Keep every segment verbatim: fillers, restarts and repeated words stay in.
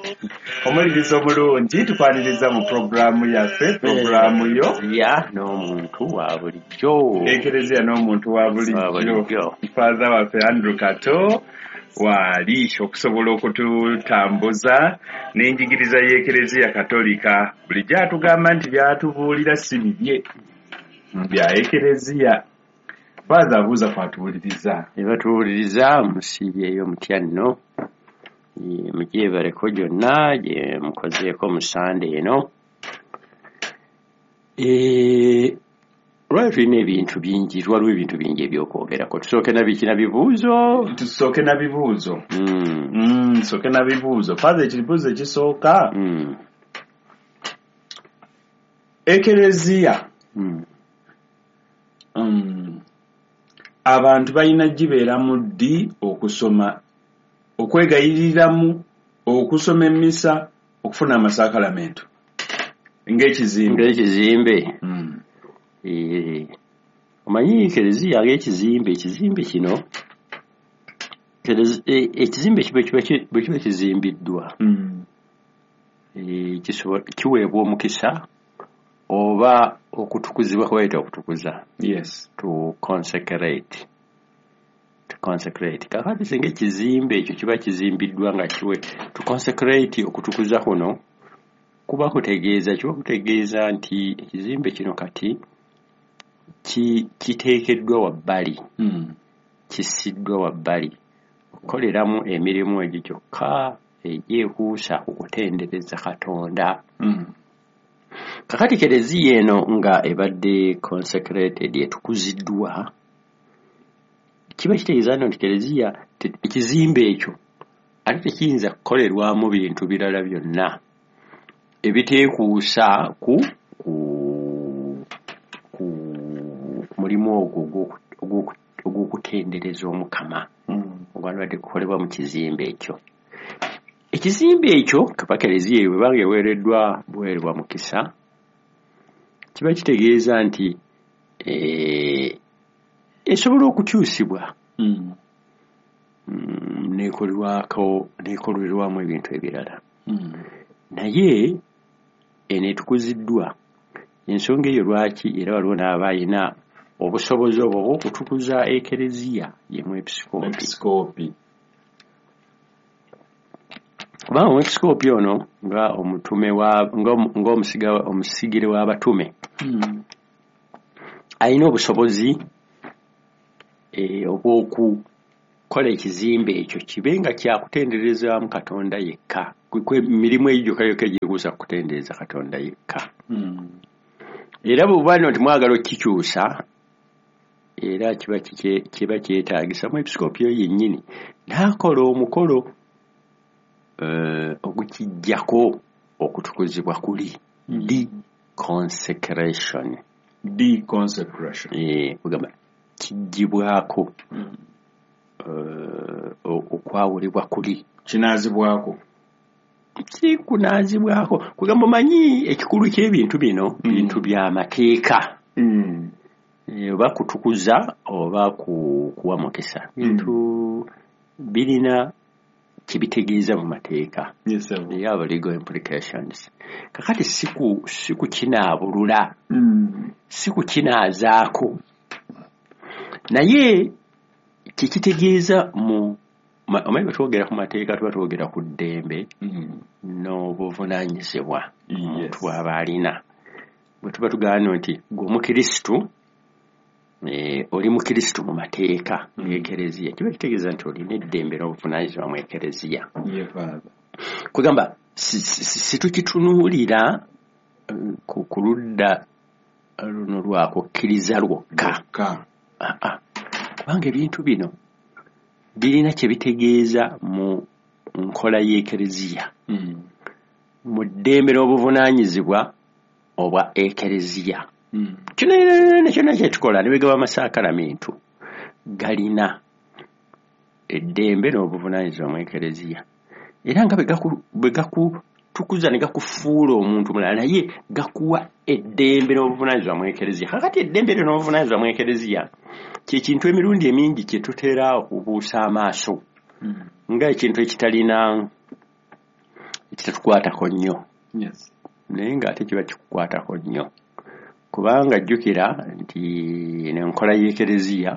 Omuliriza omulungi tukwaniriza mu programu yaffe programu yo ya n'omuntu wa bulijjo Ekereziya n'omuntu wa bulijjo Father waffe Andrew Kato wali okusobola okututambuza n'enjigiriza y'Ekereziya Katolika bulijjo atugamba nti byatubuulira si bibye bya Ekereziya Father abuuza kwatubuuliriza ebatubuuliriza musibyeyo mutya nno mujebareko gyonna gye mukozeeko mu Sunday eno eh lwaki tulina ebintu bingi waliwo ebintu bingi ebyokwogerako tusooke na biki na bibuuzo tusooke na bibuuzo mm. mm, tusooke na bibuuzo Father ekibuuzo ekisooka mm. Ekereziya mm. um, abantu balina gibeera mu ddi okusoma okwegayiriramu okusoma emmisa okufuna amasakalamento ng'ekizimbe ng'ekizimbe mm. eh omanyi Ekereziya ng'ekizimbe ekizimbe kino ekizimbe kiba kiba kizimbiddwa mm. eh kisobola kiweebwa omukisa oba okutukuzibwa kwaita okutukuza yes to consecrate to consecrate kakati singa ekizimbe ekyo kiba kizimbiddwa nga kiwe to consecrate okutukuza kuno kuba kutegeeza kiba kutegeeza nti ekizimbe kino kati ki kiteekeddwa wabbali mm. kisiddwa wabbali okukoleramu emirimu egyo kyokka egyekuusa okutendereza Katonda mm. kakati Ekereziya eno nga ebadde consecrated etukuziddwa kiba kitegeeza nti Ekereziya ekizimbe ekyo ate tekiyinza kukolerwamu bintu birala byonna ebiteekuusa ku ku ku mulimu ogwo ogw'okutendereza Omukama ogwalibadde kukolebwa mu kizimbe ekyo ekizimbe ekyo kaba Ekereziya bwe banga eweereddwa buweerwa mukisa kiba kitegeeza nti eh esobola okukyusibwa mm. mm, nekolwako nekolwerwamu ebintu ebirala mm. naye enetukuziddwa ensonga eyo lwaki era waliwo n'abayina obusobozi obwo bw'okutukuza Ekereziya ye mwepisikoopi kubanga omwepisikoopi ono nga omutume wa ng'omusiga omusigire w'abatume mm. ayina obusobozi eh obw'okukola ekizimbe ekyo kibe nga kyakutenderezaamu Katonda yekka kwe mirimu egyo yokka egyekuusa kutendereza Katonda yekka mm. era bw'oba nti mwagala okukikyusa era kiba kiba kyetaagisa mwepisikoopi oyo yennyini n'akola omukolo uh, ogukijjako okutukuzibwa kuli mm. deconsecration deconsecration eh kugamba kijjibwako mm. uh, okwawulibwa kuli kinaazibwako kikunaazibwako kugamba manyi ekikulu ky'ebintu bino mm. bintu by'amateeka mm. e, oba kutukuza oba ku, kuwa mukisa bintu mm. birina kibitegeeza mu mateeka yes, yaba legal implications kakati siku siku kinaabulula mm. siku kinaazaako naye kikitegeeza mu omanyi batwogera ku mateeka tuba twogera ku ddembe mm. n'obuvunaanyizibwa omuntu yes. aba alina bwe tuba tugaana nti gw'omukristu eh, oli mukristu mu mateeka n'Ekereziya kiba kitegeeza nti olina eddembe n'obuvunaanyizibwa mu Ekereziya kugamba situkitunuulira ku kuludda luno lwakukkiriza lwokka kubanga ebintu bino birina kye bitegeeza mu nkola y'Ekereziya mm. mu ddembe n'obuvunaanyizibwa obwa Ekereziya mm. kino kyonna kyetukola ne bigaba amasaakalamentu galina eddembe n'obuvunaanyizibwa mu Ekereziya era nga bwe gakutukuza ne gakufuula omuntu mulala naye gakuwa eddembe n'obuvunaanyizibwa mu Ekereziya kakati eddembe n'obuvunaanyizibwa mu Ekereziya ky'ekintu emirundi emingi kye tutera okubuusa amaaso mm. nga ekintu ekitalina tetukwatako nnyo yes naye ng'ate kiba kikukwatako nnyo kubanga jjukira nti n'enkola y'ekereziya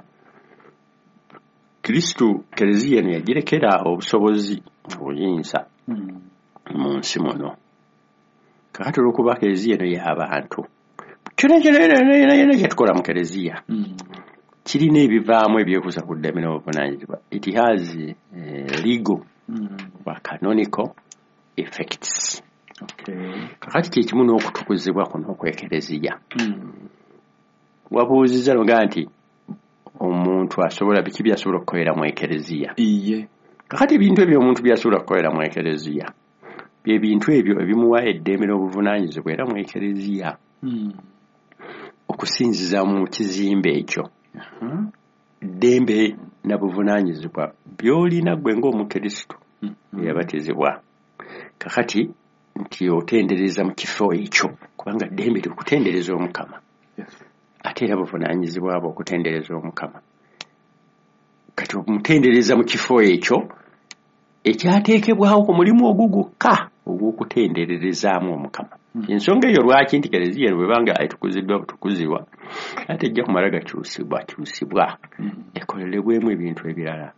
Kristo kereziya eno yagirekera obusobozi obuyinza mu nsi muno kakati olw'okuba kereziya eno y'abantu kyonna kyonna kyetukola mu kereziya kirina ebivaamu ebyekuusa ku ddembe n'obuvunaanyizibwa. It has uh, legal or canonical effects. Kakati kyekimu n'okutukuzibwa kuno okwekereziya. Wabuuzizza noga nti omuntu asobola biki byasobola okukolera mu ekereziya. Kakati ebintu ebyo omuntu byasobola okukolera mu ekereziya bye bintu ebyo ebimuwa eddembe n'obuvunaanyizibwa era mu ekereziya okusinziza mu kizimbe ekyo ddembe na buvunaanyizibwa by'olina gwe ng'omukristo eyabatizibwa. Kakati nti otendereza mu kifo ekyo kubanga ddembe likutendereza Omukama ate era buvunaanyizibwa bwo okutendereza Omukama. Kati omutendereza mu kifo ekyo ekyateekebwawo ku mulimu ogwo gwokka ogw'okutendererezaamu Omukama. Ensonga eyo lwaki nti kereziya bwebanga etukuziddwa butukuzibwa ate ejja kumala gakyusibwa kyusibwa ekolerebwemu ebintu ebirala.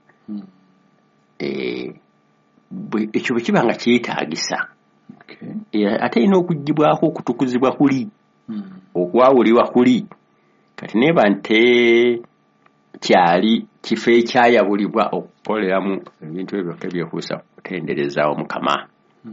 Ekyo bwe kiba nga kyetaagisa ate erina okuggibwako okutukuzibwa kuli okwawulibwa kuli. Kati neeba nte kyali kifo ekyayabulibwa okukoleramu ebintu ebyo byekuusa kutendereza Omukama.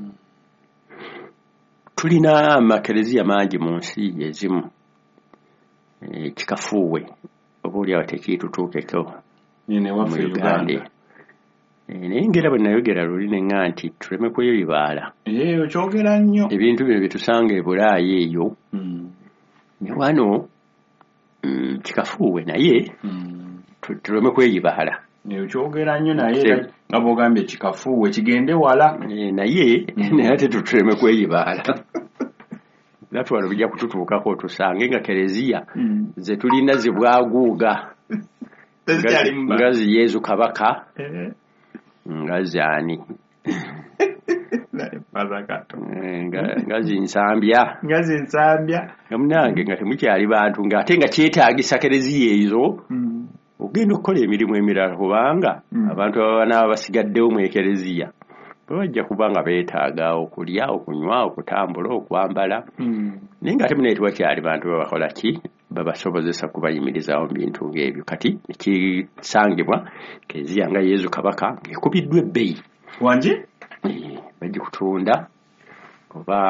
Tulina amakereziya mangi mu nsi ezimu kikafuuwe oba oliawo tekiitutuukeko mu Uganda. Naye ngera bwe nayogera luli ne ŋŋa nti tuleme kwebibaala okyogera nnyo ebintu bino bye tusanga e Bulaayi eyo ne wano kikafuuwe naye tuleme kweyibaala. Okyogera nnyo naye nga bw'ogambye kikafuuwe kigende wala naye naye ate tuleme kweyibaala. Natwala bijja kututuukako tusange nga kereziya ze tulina zibwaguuga nga zi Yezu Kabaka nga zaani nga zinsambya nga zinsambya nga munange nga temukyali bantu ng'ate nga kyetaagisa kereziya ezo ogenda okukola emirimu emirala kubanga abantu ababa n'aba basigaddewo mu ekereziya bajja kuba nga beetaaga okulya okunywa okutambula okwambala naye ng'ate munaye tewakyali bantu babakola ki babasobozesa kubayimirizawo mu bintu ng'ebyo. Kati ekisangibwa kereziya nga Yezu Kabaka ng'ekubiddwa ebbeeyi wanje bagikutunda oba